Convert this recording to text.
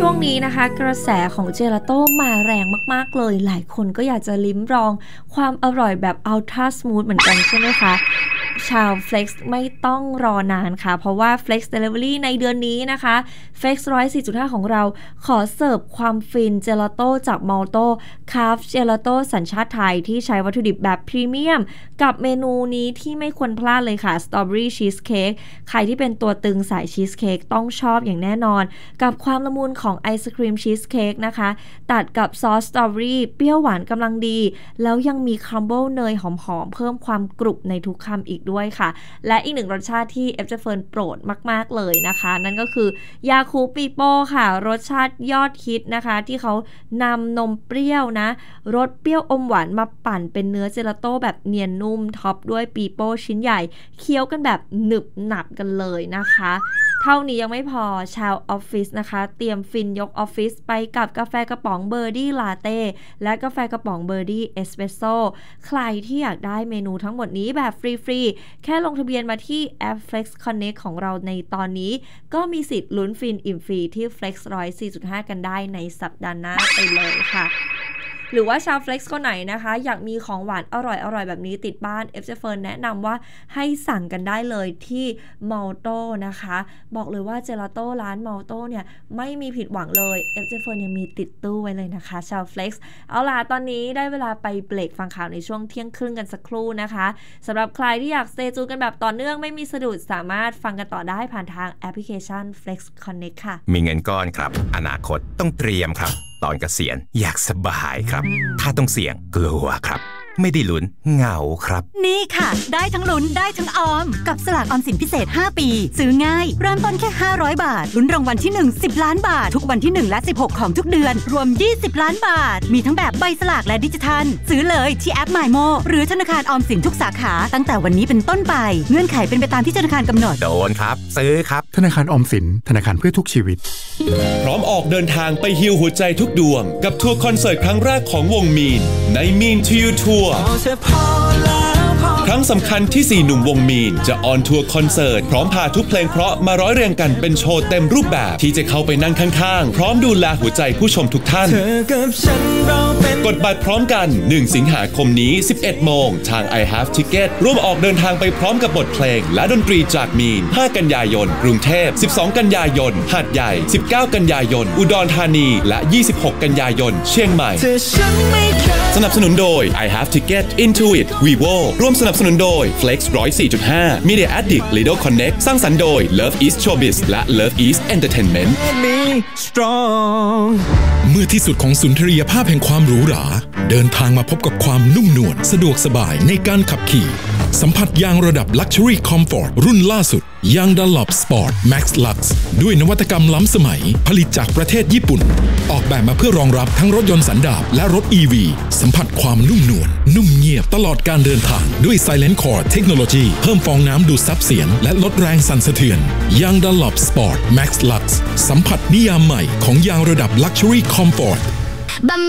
ช่วงนี้นะคะกระแสของเจลาโต้มาแรงมากๆเลยหลายคนก็อยากจะลิ้มลองความอร่อยแบบอัลทราสมูทเหมือนกันใช่ไหมคะชาว Flex ไม่ต้องรอนานค่ะเพราะว่า Flex Delivery ในเดือนนี้นะคะ Flex 104.5 ของเราขอเสิร์ฟความฟินเจลาโต้จากมอลโต้คาฟเจลาโต้สัญชาติไทยที่ใช้วัตถุดิบแบบพรีเมียมกับเมนูนี้ที่ไม่ควรพลาดเลยค่ะสตรอเบอรี่ชีสเค้กใครที่เป็นตัวตึงสายชีสเค้กต้องชอบอย่างแน่นอนกับความละมุนของไอศครีมชีสเค้กนะคะตัดกับซอสสตรอเบอรี่เปรี้ยวหวานกำลังดีแล้วยังมีครัมเบิลเนยหอมๆเพิ่มความกรุบในทุกคำอีกด้วยค่ะและอีกหนึ่งรสชาติที่เอฟเจเฟิร์นโปรดมากๆเลยนะคะนั่นก็คือยาคูปีโป้ค่ะรสชาติยอดฮิตนะคะที่เขานำนมเปรี้ยวนะรสเปรี้ยวอมหวานมาปั่นเป็นเนื้อเจลาโต้แบบเนียนนุ่มท็อปด้วยปีโป้ชิ้นใหญ่เคี้ยวกันแบบหนึบหนับกันเลยนะคะเท่านี้ยังไม่พอชาวออฟฟิศนะคะเตรียมฟินยกออฟฟิศไปกับกาแฟกระป๋องเบอร์ดี้ลาเต้และกาแฟกระป๋องเบอร์ดี้เอสเปรสโซ่ใครที่อยากได้เมนูทั้งหมดนี้แบบฟรีๆแค่ลงทะเบียนมาที่แอป Flex Connect ของเราในตอนนี้ก็มีสิทธิ์ลุ้นฟินอิ่มฟรีที่ Flex 104.5 กันได้ในสัปดาห์หน้าไปเลยค่ะหรือว่าชาว Flex คนไหนนะคะอยากมีของหวานอร่อยแบบนี้ติดบ้าน เอฟเจเฟิร์นแนะนำว่าให้สั่งกันได้เลยที่มอลโต้นะคะบอกเลยว่าเจลาโต้ร้านมอลโต้เนี่ยไม่มีผิดหวังเลยเอฟเจเฟิร์นยังมีติดตู้ไว้เลยนะคะชาว Flex เอาล่ะตอนนี้ได้เวลาไปเบรกฟังข่าวในช่วงเที่ยงครึ่งกันสักครู่นะคะสำหรับใครที่อยากสเตย์จูนกันแบบต่อเนื่องไม่มีสะดุดสามารถฟังกันต่อได้ผ่านทางแอปพลิเคชัน Flex Connect ค่ะมีเงินก้อนครับอนาคตต้องเตรียมครับตอนเกษียณอยากสบายครับถ้าต้องเสี่ยงกลัวครับไม่ได้ลุ้นเหงาครับนี่ค่ะได้ทั้งลุ้นได้ทั้งออมกับสลากออมสินพิเศษ5ปีซื้อง่ายเริ่มต้นแค่500บาทลุ้นรางวัลที่1 10ล้านบาททุกวันที่1และ16ของทุกเดือนรวม20ล้านบาทมีทั้งแบบใบสลากและดิจิทัลซื้อเลยที่แอป MyMo หรือธนาคารออมสินทุกสาขาตั้งแต่วันนี้เป็นต้นไปเงื่อนไขเป็นไปตามที่ธนาคารกำหนดโดนครับซื้อครับธนาคารออมสินธนาคารเพื่อทุกชีวิตพร้อมออกเดินทางไปฮีลหัวใจทุกดวงกับทัวร์คอนเสิร์ตครั้งแรกของวงมีนในมีนทูยูทัวร์ครั้งสำคัญที่4หนุ่มวงมีนจะออนทัวร์คอนเสิร์ตพร้อมพาทุกเพลงเพราะมาร้อยเรียงกันเป็นโชว์เต็มรูปแบบที่จะเข้าไปนั่งข้างๆพร้อมดูแลหัวใจผู้ชมทุกท่านกดบัตรพร้อมกัน1สิงหาคมนี้ 11 โมงทาง I Have Ticket ร่วมออกเดินทางไปพร้อมกับบทเพลงและดนตรีจากมีน5กันยายนกรุงเทพ12กันยายนหาดใหญ่19กันยายนอุดรธานีและ26กันยายนเชียงใหม่สนับสนุนโดย I Have Ticket Intuit Vivo ร่วมสนับสนุนโดย Flex 104.5 Media Addict Lido Connect สร้างสรรค์โดย Love East Showbiz และ Love East Entertainment เมื่อที่สุดของสุนทรียภาพแห่งความหรูหราเดินทางมาพบกับความนุ่มนวลสะดวกสบายในการขับขี่สัมผัสยางระดับ Luxury Comfort รุ่นล่าสุดยาง Dunlop Sport Max Lux ด้วยนวัตกรรมล้ำสมัยผลิตจากประเทศญี่ปุ่นออกแบบมาเพื่อรองรับทั้งรถยนต์สันดาปและรถ EV สัมผัสความนุ่มนวลนุ่มเงียบตลอดการเดินทางด้วย Silent Core Technology เพิ่มฟองน้ำดูดซับเสียงและลดแรงสั่นสะเทือนยาง Dunlop Sport Max Lux สัมผัสนิยามใหม่ของยางระดับ Luxury Comfort